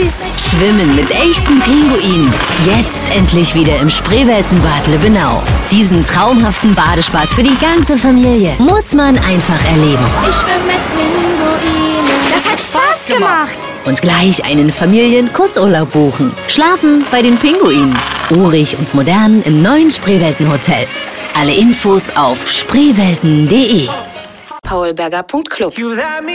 süß. Schwimmen mit echten Pinguinen. Jetzt endlich wieder im Spreeweltenbad Lübbenau. Diesen traumhaften Badespaß für die ganze Familie muss man einfach erleben. Ich schwimme mit Pinguinen. Das hat Spaß gemacht. Und gleich einen Familien-Kurzurlaub buchen. Schlafen bei den Pinguinen. Urig und modern im neuen Spreewelten-Hotel. Alle Infos auf spreewelten.de. paulberger.club